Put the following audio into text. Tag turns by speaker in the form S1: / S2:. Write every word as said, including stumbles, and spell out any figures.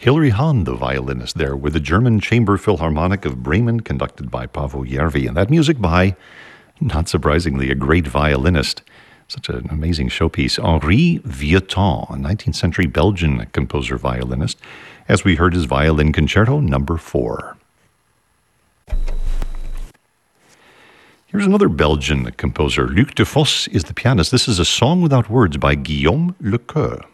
S1: Hilary Hahn, the violinist there, with the German Chamber Philharmonic of Bremen, conducted by Paavo Järvi. And that music by, not surprisingly, a great violinist. Such an amazing showpiece. Henri Vieuxtemps, a nineteenth century Belgian composer-violinist, as we heard his Violin Concerto number four. Here's another Belgian composer. Luc de Vos is the pianist. This is A Song Without Words by Guillaume Lecoeur.